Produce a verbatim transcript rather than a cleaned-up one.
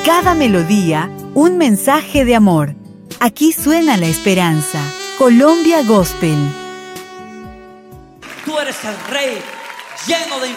Cada melodía, un mensaje de amor. Aquí suena la esperanza. Colombia Gospel. Tú eres el Rey, lleno de